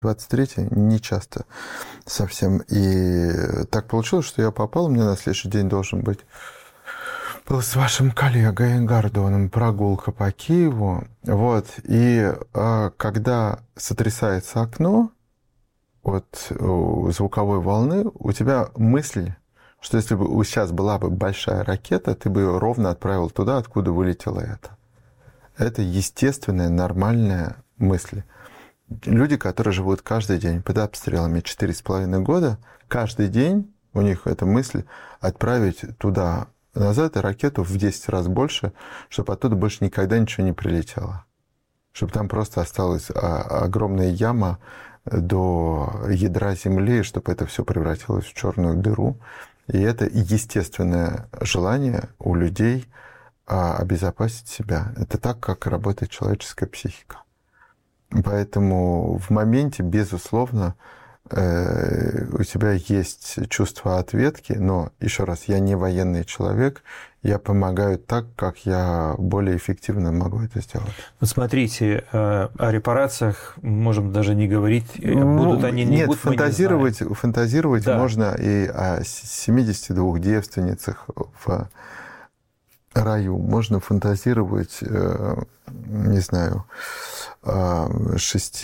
23-й не часто совсем. И так получилось, что я попал, у меня на следующий день должен быть был с вашим коллегой Гордоном прогулка по Киеву. Вот. И когда сотрясается окно от звуковой волны, у тебя мысль, что если бы сейчас была бы большая ракета, ты бы ее ровно отправил туда, откуда вылетело это. Это естественная, нормальная мысль. Люди, которые живут каждый день под обстрелами 4,5 года, каждый день у них эта мысль отправить туда назад и ракету в 10 раз больше, чтобы оттуда больше никогда ничего не прилетело. Чтобы там просто осталась огромная яма до ядра Земли, чтобы это все превратилось в черную дыру. И это естественное желание у людей обезопасить себя. Это так, как работает человеческая психика. Поэтому в моменте, безусловно, у тебя есть чувство ответки, но, еще раз, я не военный человек, я помогаю так, как я более эффективно могу это сделать. Вот смотрите, о репарациях можем даже не говорить, будут они, не будут, фантазировать да. Можно и о 72 девственницах в раю, можно фантазировать, не знаю, о 6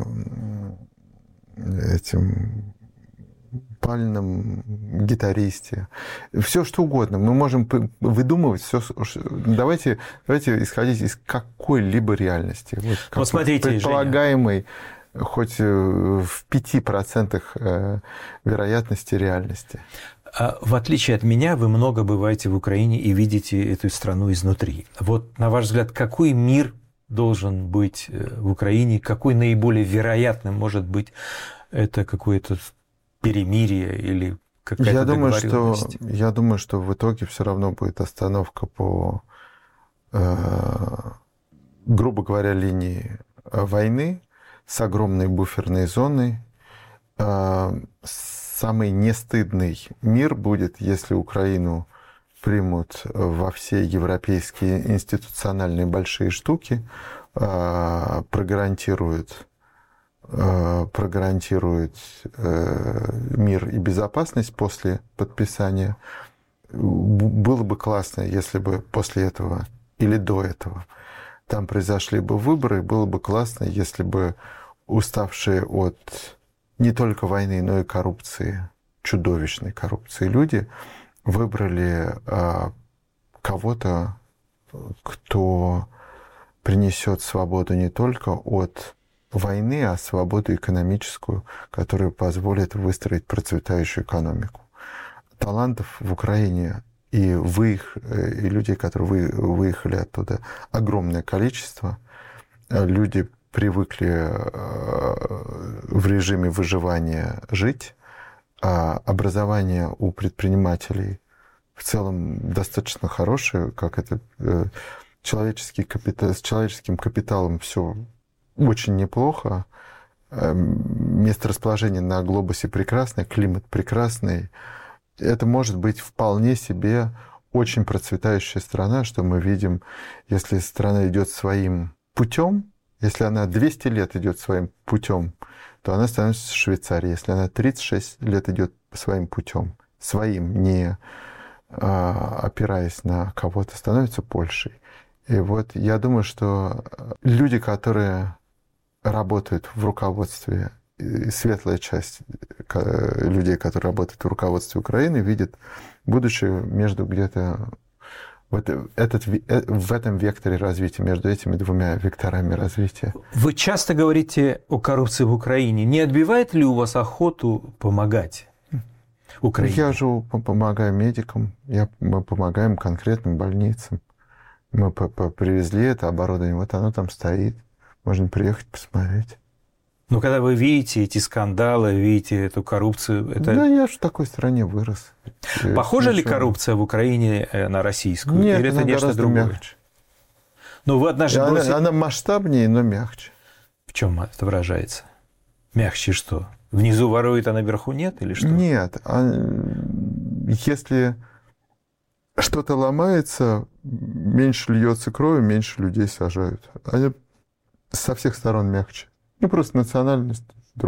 этим пальном гитаристе, все что угодно. Мы можем выдумывать все. Давайте исходить из какой-либо реальности. Вот смотрите, предполагаемой, Женя, хоть в 5% вероятности реальности. В отличие от меня, вы много бываете в Украине и видите эту страну изнутри. Вот, на ваш взгляд, какой мир должен быть в Украине, какой наиболее вероятным может быть это какое-то перемирие или какая-то договоренность? Я думаю, что в итоге все равно будет остановка по, грубо говоря, линии войны с огромной буферной зоной. Самый нестыдный мир будет, если Украину примут во все европейские институциональные большие штуки, прогарантируют мир и безопасность после подписания. Было бы классно, если бы после этого или до этого там произошли бы выборы, было бы классно, если бы уставшие от не только войны, но и коррупции, чудовищной коррупции люди выбрали кого-то, кто принесет свободу не только от войны, а свободу экономическую, которая позволит выстроить процветающую экономику. Талантов в Украине и людей, которые выехали оттуда, огромное количество. Люди привыкли в режиме выживания жить, а образование у предпринимателей в целом достаточно хорошее, как это с человеческим капиталом все очень неплохо. Месторасположение на глобусе прекрасное, климат прекрасный. Это может быть вполне себе очень процветающая страна, что мы видим, если страна идет своим путем. Если она 200 лет идет своим путем, то она становится Швейцарией. Если она 36 лет идет своим путем, не опираясь на кого-то, становится Польшей. И вот я думаю, что люди, которые работают в руководстве, светлая часть людей, которые работают в руководстве Украины, видят будущее между где-то в этом векторе развития, между этими двумя векторами развития. Вы часто говорите о коррупции в Украине. Не отбивает ли у вас охоту помогать Украине? Я же помогаю медикам, мы помогаем конкретным больницам. Мы привезли это оборудование, вот оно там стоит. Можно приехать посмотреть. Но когда вы видите эти скандалы, видите эту коррупцию... Это... Да, я же в такой стране вырос. Похожа ли коррупция в Украине на российскую? Нет, или это она нечто другое? Мягче. Но вы однажды бросили... Она масштабнее, но мягче. В чем это выражается? Мягче что? Внизу ворует, а наверху нет? Или что? Нет. Если что-то ломается, меньше льется крови, меньше людей сажают. Они со всех сторон мягче. Просто национальность.